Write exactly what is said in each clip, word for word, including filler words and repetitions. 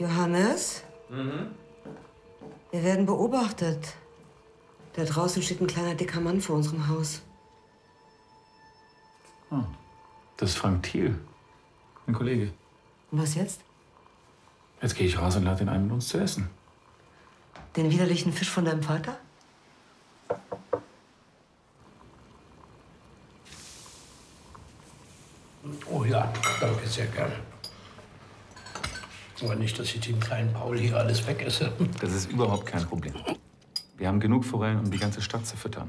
Johannes? Mhm. Wir werden beobachtet. Da draußen steht ein kleiner, dicker Mann vor unserem Haus. Oh, das ist Frank Thiel, mein Kollege. Und was jetzt? Jetzt gehe ich raus und lade ihn ein, mit uns zu essen. Den widerlichen Fisch von deinem Vater? Oh ja, danke sehr gerne. Aber nicht, dass ich dem kleinen Paul hier alles wegesse. Das ist überhaupt kein Problem. Wir haben genug Forellen, um die ganze Stadt zu füttern.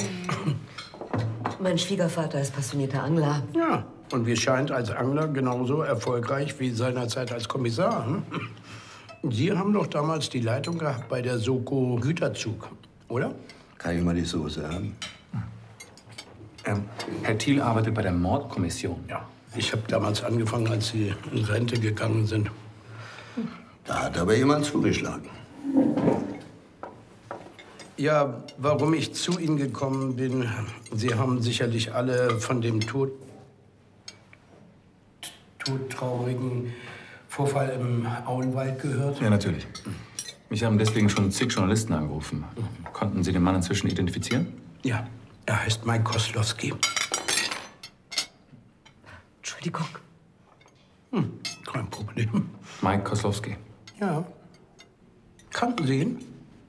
Mein Schwiegervater ist passionierter Angler. Ja, und wie scheint als Angler genauso erfolgreich wie seinerzeit als Kommissar. Hm? Sie haben doch damals die Leitung gehabt bei der Soko Güterzug, oder? Kann ich mal die Soße haben? Ähm, Herr Thiel arbeitet bei der Mordkommission. Ja, ich habe damals angefangen, als Sie in Rente gegangen sind. Da hat aber jemand zugeschlagen. Ja, warum ich zu Ihnen gekommen bin, Sie haben sicherlich alle von dem Tod, todtraurigen Vorfall im Auenwald gehört. Ja, natürlich. Mich haben deswegen schon zig Journalisten angerufen. Konnten Sie den Mann inzwischen identifizieren? Ja, er heißt Mike Koslowski. Entschuldigung. Hm, kein Problem. Mike Koslowski. Ja. Kannten Sie ihn?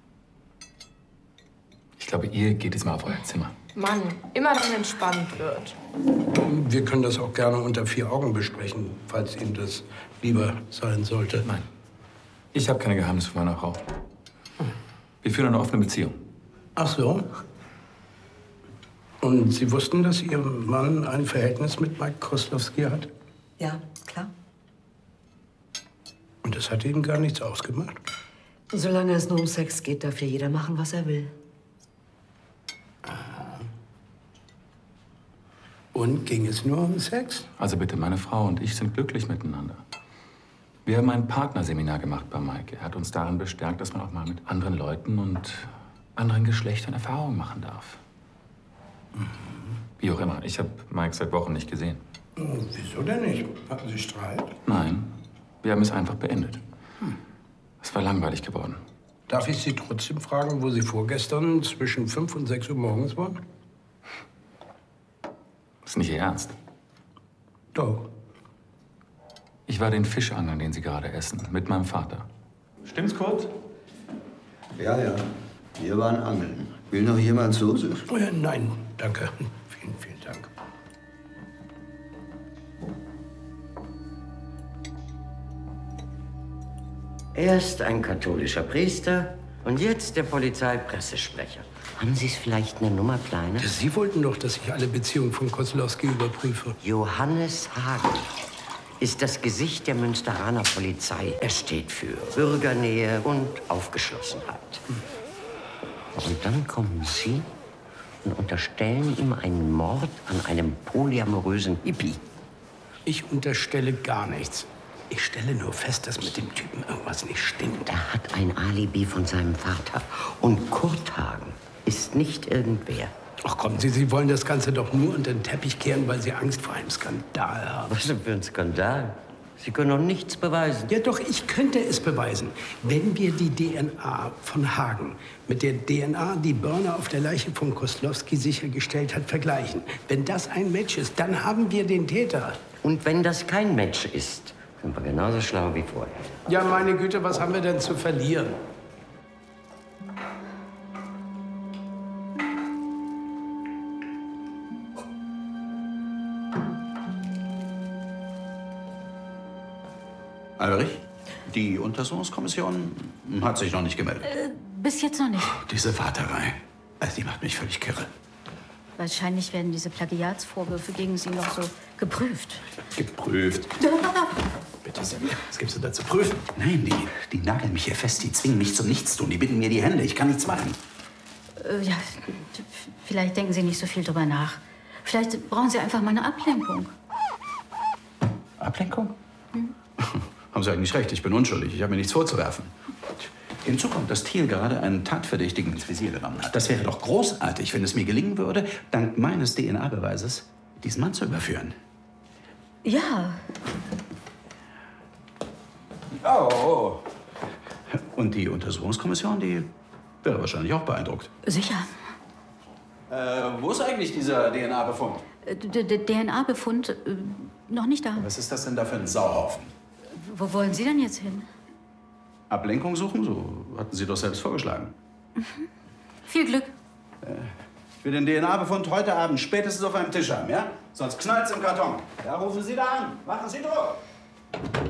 Ich glaube, ihr geht jetzt mal auf euer Zimmer. Mann, immer wenn entspannt wird. Wir können das auch gerne unter vier Augen besprechen, falls Ihnen das lieber sein sollte. Nein. Ich habe keine Geheimnisse von meiner Frau. Wir führen eine offene Beziehung. Ach so. Und Sie wussten, dass Ihr Mann ein Verhältnis mit Mike Koslowski hat? Ja, klar. Und das hat Ihnen gar nichts ausgemacht? Solange es nur um Sex geht, darf ja jeder machen, was er will. Und ging es nur um Sex? Also bitte, meine Frau und ich sind glücklich miteinander. Wir haben ein Partnerseminar gemacht bei Mike. Er hat uns darin bestärkt, dass man auch mal mit anderen Leuten und anderen Geschlechtern Erfahrungen machen darf. Mhm. Wie auch immer, ich habe Mike seit Wochen nicht gesehen. Oh, wieso denn nicht? Hatten Sie Streit? Nein, wir haben es einfach beendet. Hm. Es war langweilig geworden. Darf ich Sie trotzdem fragen, wo Sie vorgestern zwischen fünf und sechs Uhr morgens waren? Das ist nicht Ihr Ernst. Doch. Ich war den Fisch angeln, den Sie gerade essen, mit meinem Vater. Stimmt's, Kurt? Ja, ja. Wir waren angeln. Will noch jemand Soße? Oh ja, nein, danke. Vielen, vielen Dank. Erst ein katholischer Priester und jetzt der Polizeipressesprecher. Haben Sie es vielleicht eine Nummer kleiner? Sie wollten doch, dass ich alle Beziehungen von Koslowski überprüfe. Johannes Hagen ist das Gesicht der Münsteraner Polizei. Er steht für Bürgernähe und Aufgeschlossenheit. Und dann kommen Sie und unterstellen ihm einen Mord an einem polyamorösen Hippie. Ich unterstelle gar nichts. Ich stelle nur fest, dass mit dem Typen irgendwas nicht stimmt. Er hat ein Alibi von seinem Vater. Und Kurt Hagen ist nicht irgendwer. Ach kommen Sie, Sie wollen das Ganze doch nur unter den Teppich kehren, weil Sie Angst vor einem Skandal haben. Was denn für ein Skandal? Sie können doch nichts beweisen. Ja doch, ich könnte es beweisen. Wenn wir die D N A von Hagen mit der D N A, die Börner auf der Leiche von Koslowski sichergestellt hat, vergleichen. Wenn das ein Match ist, dann haben wir den Täter. Und wenn das kein Match ist, sind wir genauso schlau wie vorher. Ja, meine Güte, was haben wir denn zu verlieren? Alberich, die Untersuchungskommission hat sich noch nicht gemeldet. Äh, bis jetzt noch nicht. Diese Warterei, also die macht mich völlig kirre. Wahrscheinlich werden diese Plagiatsvorwürfe gegen Sie noch so geprüft. Geprüft? Bitte, Samir, was gibst du da zu prüfen? Nein, die, die nageln mich hier fest, die zwingen mich zum Nichtstun, die binden mir die Hände, ich kann nichts machen. Äh, ja, vielleicht denken Sie nicht so viel drüber nach. Vielleicht brauchen Sie einfach mal eine Ablenkung. Ablenkung? Hm? Haben Sie eigentlich recht, ich bin unschuldig, ich habe mir nichts vorzuwerfen. Hinzu kommt, dass Thiel gerade einen Tatverdächtigen ins Visier genommen hat. Das wäre doch großartig, wenn es mir gelingen würde, dank meines D N A-Beweises diesen Mann zu überführen. Ja. Oh. Und die Untersuchungskommission, die wäre wahrscheinlich auch beeindruckt. Sicher. Äh, wo ist eigentlich dieser D N A-Befund? Der D N A-Befund äh, noch nicht da. Was ist das denn da für ein Sauhaufen? Wo wollen Sie denn jetzt hin? Ablenkung suchen? So hatten Sie doch selbst vorgeschlagen. Mhm. Viel Glück. Äh, ich will den D N A-Befund heute Abend spätestens auf einem Tisch haben, ja? Sonst knallt's im Karton. Ja, rufen Sie da an. Machen Sie Druck.